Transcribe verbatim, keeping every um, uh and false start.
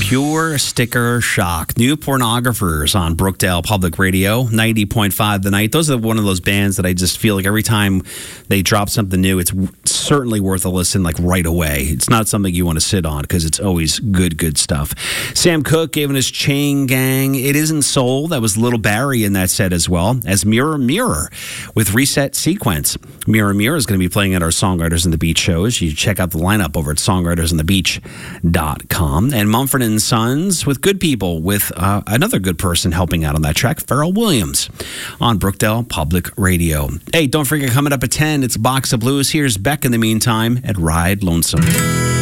Pure Sticker Shock. New Pornographers on Brookdale Public Radio, ninety point five The Night. Those are one of those bands that I just feel like every time they drop something new, it's certainly worth a listen, like right away. It's not something you want to sit on because it's always good, good stuff. Sam Cooke gave us Chain Gang. It Isn't Soul. That was Little Barry in that set as well as Mirror Mirror with Reset Sequence. Mirror Mirror is going to be playing at our Songwriters on the Beach shows. You check out the lineup over at songwriters on the beach dot com. And Mumford and Sons with Good People with uh, another good person helping out on that track, Pharrell Williams, on Brookdale Public Radio. Hey, don't forget, coming up at ten, it's Box of Blues. Here's Beck in the meantime at Ride Lonesome.